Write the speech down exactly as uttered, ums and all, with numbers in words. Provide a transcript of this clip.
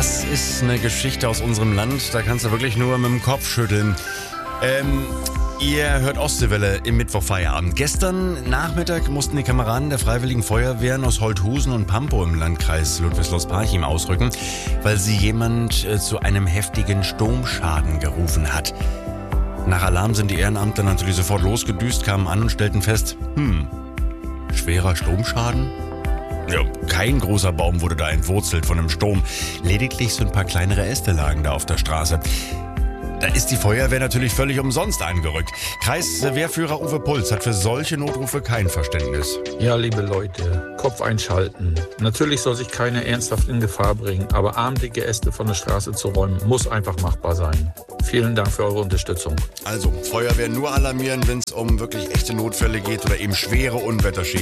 Das ist eine Geschichte aus unserem Land, da kannst du wirklich nur mit dem Kopf schütteln. Ähm, ihr hört Ostseewelle im Mittwochfeierabend. Gestern Nachmittag mussten die Kameraden der Freiwilligen Feuerwehren aus Holthusen und Pampow im Landkreis Ludwigslust-Parchim ausrücken, weil sie jemand äh, zu einem heftigen Sturmschaden gerufen hat. Nach Alarm sind die Ehrenamtler natürlich sofort losgedüst, kamen an und stellten fest, hm, schwerer Sturmschaden? Ja, kein großer Baum wurde da entwurzelt von einem Sturm. Lediglich so ein paar kleinere Äste lagen da auf der Straße. Da ist die Feuerwehr natürlich völlig umsonst angerückt. Kreiswehrführer Uwe Puls hat für solche Notrufe kein Verständnis. Ja, liebe Leute, Kopf einschalten. Natürlich soll sich keiner ernsthaft in Gefahr bringen, aber armdicke Äste von der Straße zu räumen, muss einfach machbar sein. Vielen Dank für eure Unterstützung. Also, Feuerwehr nur alarmieren, wenn es um wirklich echte Notfälle geht oder eben schwere Unwetterschäden.